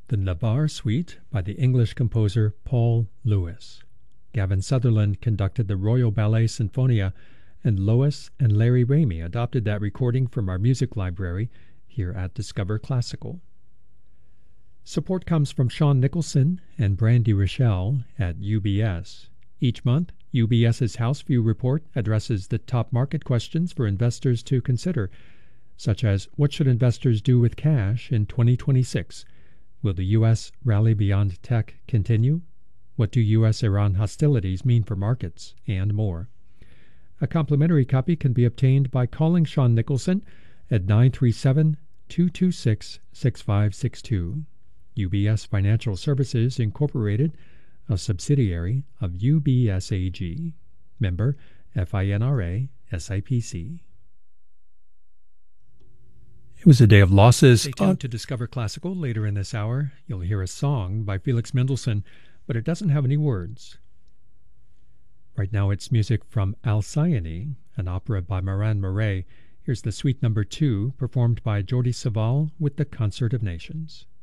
The Navarre Suite by the English composer Paul Lewis. Gavin Sutherland conducted the Royal Ballet Sinfonia, and Lois and Larry Ramey adopted that recording from our music library here at Discover Classical. Support comes from Sean Nicholson and Brandy Rochelle at UBS. Each month, UBS's House View Report addresses the top market questions for investors to consider, such as what should investors do with cash in 2026? Will the U.S. rally beyond tech continue? What do U.S.-Iran hostilities mean for markets? And more. A complimentary copy can be obtained by calling Sean Nicholson at 937-226-6562. UBS Financial Services Incorporated, a subsidiary of UBS AG. Member FINRA SIPC. It was a day of losses. Stay tuned to Discover Classical. Later in this hour, you'll hear a song by Felix Mendelssohn, but it doesn't have any words. Right now it's music from Alcyone, an opera by Moran Murray. Here's the Suite No. 2, performed by Jordi Savall with the Concert of Nations.